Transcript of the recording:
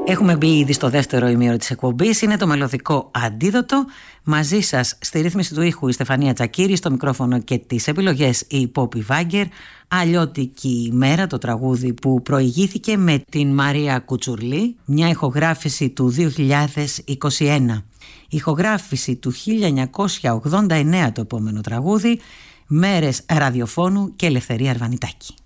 Έχουμε μπει ήδη στο δεύτερο ημίωρο της εκπομπής. Είναι το μελωδικό αντίδοτο. Μαζί σας στη ρύθμιση του ήχου η Στεφανία Τσακίρη, στο μικρόφωνο και τις επιλογές η Πόπη Βάγκερ. Αλλιώτικη ημέρα, το τραγούδι που προηγήθηκε με την Μαρία Κουτσουρλή, μια ηχογράφηση του 2021. Ηχογράφηση του 1989 το επόμενο τραγούδι, Μέρες ραδιοφώνου και Ελευθερία Αρβανιτάκη.